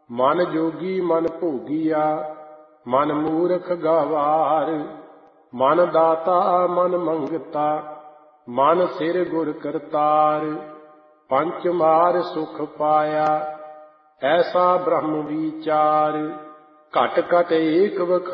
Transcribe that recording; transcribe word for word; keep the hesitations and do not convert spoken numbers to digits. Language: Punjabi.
ਮਨ ਜੋਗੀ ਮਨ ਭੋਗੀਆ, ਮਨ ਮੂਰਖ ਗਵਾਰ। ਮਨ ਦਾਤਾ ਮਨ ਮੰਗਤਾ, ਮਨ ਸਿਰ ਗੁਰ ਕਰਤਾਰ। ਪੰਚ ਮਾਰ ਸੁਖ ਪਾਇਆ, ਐਸਾ ਬ੍ਰਹਮ ਵਿਚਾਰ। ਘਟ ਘਟ ਏਕ ਵਖਾਣਾ,